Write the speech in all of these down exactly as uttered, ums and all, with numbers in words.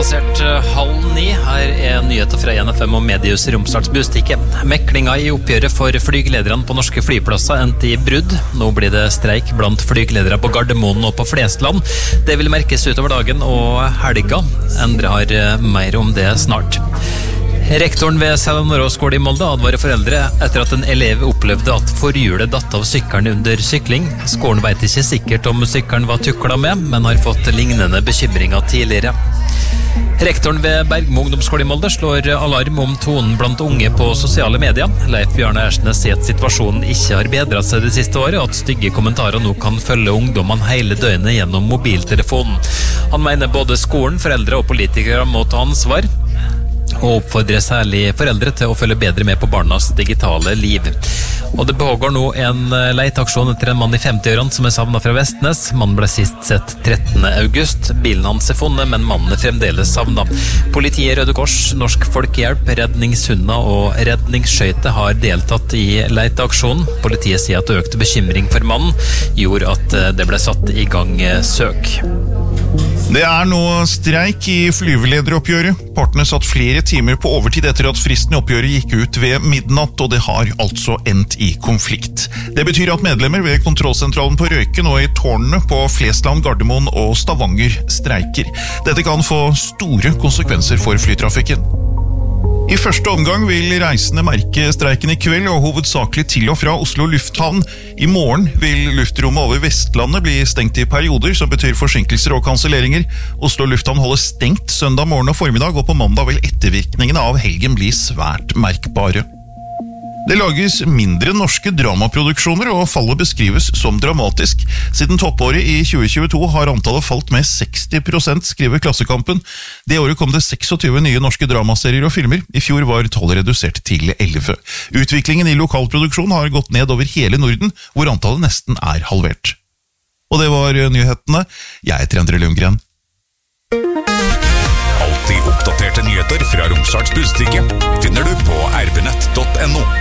passert halv ni. Her er nyheter fra N F M og Medius Romsdals Bustikke. Meklinga i oppgjøret for flygelederne på norske flyplasser endte i brudd. Nå blir det streik blant flygeledere på Gardermoen og på Flesland. Det vil merkes utover dagen og helga. Endre har mer om det snart. Rektoren ved Seljanorra skole i Molde advarer foreldre etter at en elev opplevde at forhjulet datt av sykkelen under sykling. Skolen vet ikke sikkert om sykkelen var tukla med, men har fått lignende bekymringer tidligere. Rektoren ved Bergmo ungdomsskole i Molde slår alarm om tonen blant unge på sosiale medier. Leif Bjarne Ersnes sier at situasjonen ikke har bedret seg det siste året, og at stygge kommentarer nå kan følge ungdommene hele døgnet gjennom mobiltelefonen. Han mener både skolen, foreldre og politikere må ta ansvar, og oppfordrer særlig foreldre til å følge bedre med på barnas digitale liv. Og det pågår nå en leiteaksjon etter en mann i femti-årene som er savnet fra Vestnes. Mannen ble sist sett trettende august. Bilen hans er funnet, men mannen er fremdeles savnet. Politiet, Røde Kors, Norsk Folkehjelp, Redningshunder og Redningsskøyte har deltatt i leiteaksjonen. Politiet sier at økt bekymring for mannen gjorde at det ble satt i gang søk. Det er nå streik i flyvelederoppgjøret. Partene satt flere timer på overtid etter at fristen i oppgjøret gikk ut ved midnatt, og det har altså endt i konflikt. Det betyr at medlemmer ved kontrollsentralen på Røyken og i tårnene på Flesland, Gardermoen og Stavanger streiker. Dette kan få store konsekvenser for flytrafikken. I første omgang vil reisende merke streiken i kveld, og hovedsakelig til og fra Oslo lufthavn. I morgen vil luftrommet over Vestlandet bli stengt i perioder, som betyr forsinkelser og kanselleringer. Oslo lufthavn holder stengt søndag morgen og formiddag, og på mandag vil ettervirkningene av helgen bli svært merkbare. Det lages mindre norske dramaproduksjoner, og fallet beskrives som dramatisk. Siden toppåret i tjue tjueto har antallet falt med seksti prosent, skriver Klassekampen. Det året kom det tjueseks nye norske dramaserier og filmer. I fjor var tallet redusert til elleve. Utviklingen i lokalproduksjon har gått ned over hele Norden, hvor antallet nesten er halvert. Og det var nyhetene. Jeg heter Endre Lundgren. Alltid oppdaterte nyheter fra Romsdals Bustikke finner du på r b nett punktum no.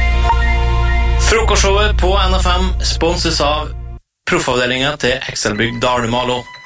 Frokostshowet på N F M sponses av proffavdelingen til Excelbygg Dalmalo.